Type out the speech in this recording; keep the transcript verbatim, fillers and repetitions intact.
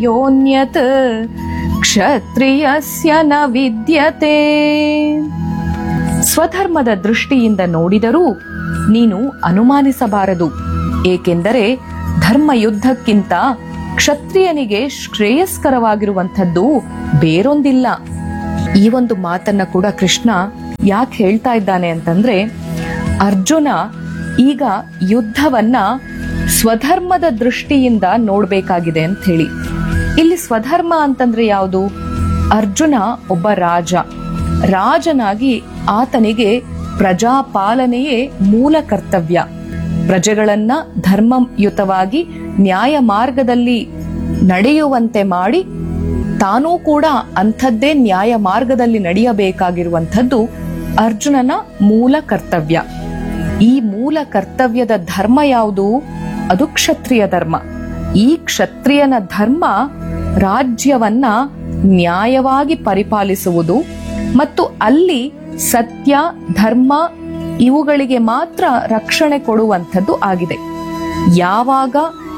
ಯೋನ್ಯತ್ ಕ್ಷತ್ರಿಯಸ್ಯ ನ ವಿದ್ಯತೆ. ಸ್ವಧರ್ಮದ ದೃಷ್ಟಿಯಿಂದ ನೋಡಿದರೂ ನೀನು ಅನುಮಾನಿಸಬಾರದು, ಏಕೆಂದರೆ ಧರ್ಮ ಯುದ್ಧಕ್ಕಿಂತ ಕ್ಷತ್ರಿಯನಿಗೆ ಶ್ರೇಯಸ್ಕರವಾಗಿರುವಂಥದ್ದು ಬೇರೊಂದಿಲ್ಲ. ಈ ಒಂದು ಮಾತನ್ನ ಕೂಡ ಕೃಷ್ಣ ಯಾಕೆ ಹೇಳ್ತಾ ಇದ್ದಾನೆ ಅಂತಂದ್ರೆ, ಅರ್ಜುನ ಈಗ ಯುದ್ಧವನ್ನ ಸ್ವಧರ್ಮದ ದೃಷ್ಟಿಯಿಂದ ನೋಡ್ಬೇಕಾಗಿದೆ ಅಂತ ಹೇಳಿ. ಇಲ್ಲಿ ಸ್ವಧರ್ಮ ಅಂತಂದ್ರೆ ಯಾವುದು? ಅರ್ಜುನ ಒಬ್ಬ ರಾಜ. ರಾಜನಾಗಿ ಆತನಿಗೆ ಪ್ರಜಾಪಾಲನೆಯೇ ಮೂಲ ಕರ್ತವ್ಯ. ಪ್ರಜೆಗಳನ್ನ ಧರ್ಮಯುತವಾಗಿ ನ್ಯಾಯ ಮಾರ್ಗದಲ್ಲಿ ನಡೆಯುವಂತೆ ಮಾಡಿ ತಾನೂ ಕೂಡ ಅಂಥದ್ದೇ ನ್ಯಾಯ ಮಾರ್ಗದಲ್ಲಿ ನಡೆಯಬೇಕಾಗಿರುವಂಥದ್ದು ಅರ್ಜುನನ ಮೂಲ ಕರ್ತವ್ಯ. ಈ ಮೂಲ ಕರ್ತವ್ಯದ ಧರ್ಮ ಯಾವುದು? ಅದು ಕ್ಷತ್ರಿಯ ಧರ್ಮ. ಈ ಕ್ಷತ್ರಿಯನ ಧರ್ಮ ರಾಜ್ಯವನ್ನ ನ್ಯಾಯವಾಗಿ ಪರಿಪಾಲಿಸುವುದು ಮತ್ತು ಅಲ್ಲಿ ಸತ್ಯ ಧರ್ಮ ಇವುಗಳಿಗೆ ಮಾತ್ರ ರಕ್ಷಣೆ ಕೊಡುವಂಥದ್ದು ಆಗಿದೆ. ಯಾವಾಗ